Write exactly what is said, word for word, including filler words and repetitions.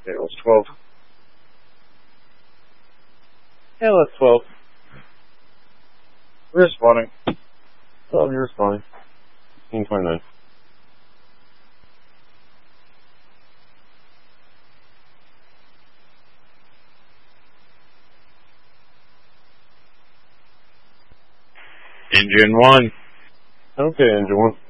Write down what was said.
It was twelve. Yeah, that's twelve. Responding. twelve, you're responding. fifteen twenty-nine. Engine one. Okay, engine one.